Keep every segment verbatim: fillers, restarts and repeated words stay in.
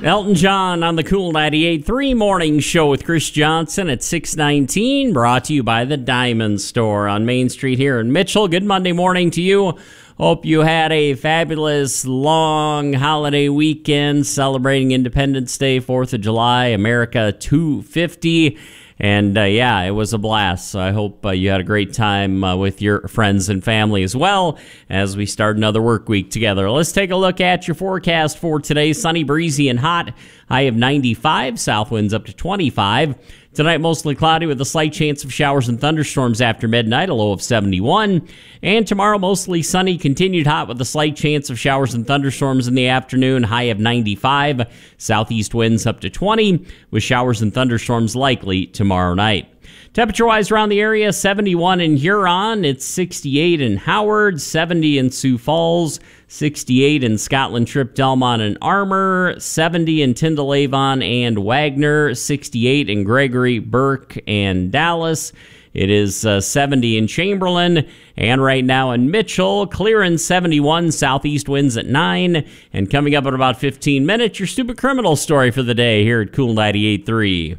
Elton John on the Cool ninety-eight point three Morning Show with Chris Johnson at six nineteen, brought to you by the Diamond Store on Main Street here in Mitchell. Good Monday morning to you. Hope you had a fabulous long holiday weekend celebrating Independence Day, fourth of July, America two fifty. And, uh, yeah, it was a blast. So I hope uh, you had a great time uh, with your friends and family as well as we start another work week together. Let's take a look at your forecast for today. Sunny, breezy, and hot. High of ninety-five. South winds up to twenty-five. Tonight, mostly cloudy with a slight chance of showers and thunderstorms after midnight, a low of seventy-one. And tomorrow, mostly sunny, continued hot with a slight chance of showers and thunderstorms in the afternoon, high of ninety-five. Southeast winds up to twenty, with showers and thunderstorms likely tomorrow night. Temperature-wise around the area, seventy-one in Huron, it's sixty-eight in Howard, seventy in Sioux Falls, sixty-eight in Scotland Trip, Delmont, and Armour, seventy in Tyndall, Avon, and Wagner, sixty-eight in Gregory, Burke, and Dallas. It is uh, seventy in Chamberlain, and right now in Mitchell, clear in seventy-one, southeast winds at nine. And coming up in about fifteen minutes, your stupid criminal story for the day here at Cool ninety-eight point three.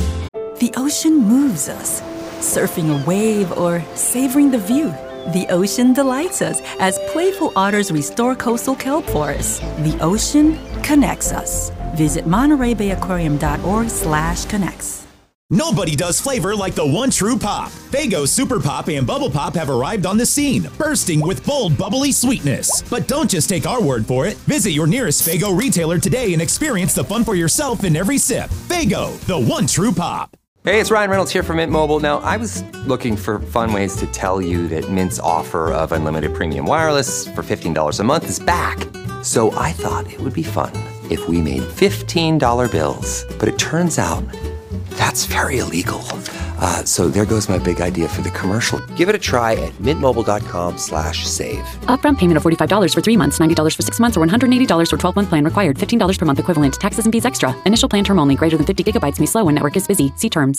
The ocean moves us, surfing a wave or savoring the view. The ocean delights us as playful otters restore coastal kelp forests. The ocean connects us. Visit Monterey Bay Aquarium dot org slash connects. Nobody does flavor like the one true pop. Faygo Super Pop and Bubble Pop have arrived on the scene, bursting with bold, bubbly sweetness. But don't just take our word for it. Visit your nearest Faygo retailer today and experience the fun for yourself in every sip. Faygo, the one true pop. Hey, it's Ryan Reynolds here from Mint Mobile. Now, I was looking for fun ways to tell you that Mint's offer of unlimited premium wireless for fifteen dollars a month is back. So I thought it would be fun if we made fifteen dollar bills. But it turns out that's very illegal. Uh, so there goes my big idea for the commercial. Give it a try at mintmobile.com slash save. Upfront payment of forty-five dollars for three months, ninety dollars for six months, or one hundred eighty dollars for twelve-month plan required. fifteen dollars per month equivalent. Taxes and fees extra. Initial plan term only. Greater than fifty gigabytes may slow when network is busy. See terms.